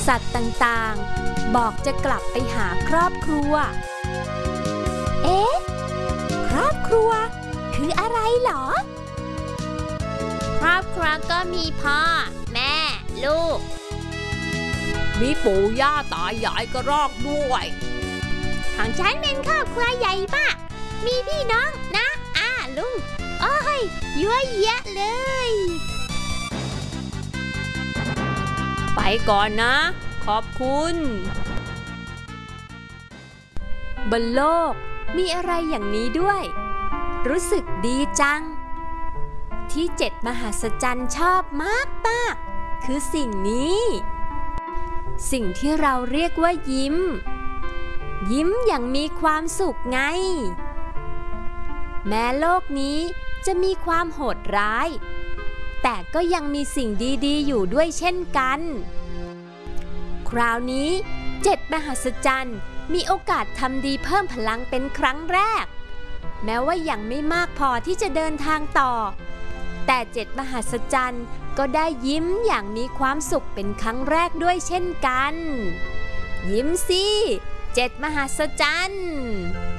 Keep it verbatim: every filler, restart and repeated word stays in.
สัตว์ต่างๆบอกจะกลับไปหาครอบครัวเอ๊ะครอบครัวคืออะไรหรอครอบครัวก็มีพ่อแม่ลูกมีปู่ย่าตายายกระรอกด้วยของฉันเป็นครอบครัวใหญ่มากมีพี่น้องนะอาลุงโอ้ยเยอะแยะเลยไปก่อนนะขอบคุณบนโลกมีอะไรอย่างนี้ด้วยรู้สึกดีจังที่เจ็ดมหัศจรรย์ชอบมากมากคือสิ่งนี้สิ่งที่เราเรียกว่ายิ้มยิ้มอย่างมีความสุขไงแม้โลกนี้จะมีความโหดร้ายแต่ก็ยังมีสิ่งดีๆอยู่ด้วยเช่นกันคราวนี้เจ็ดมหัศจรรย์มีโอกาสทำดีเพิ่มพลังเป็นครั้งแรกแม้ว่ายังไม่มากพอที่จะเดินทางต่อแต่เจ็ดมหัศจรรย์ก็ได้ยิ้มอย่างมีความสุขเป็นครั้งแรกด้วยเช่นกันยิ้มสิเจ็ดมหัศจรรย์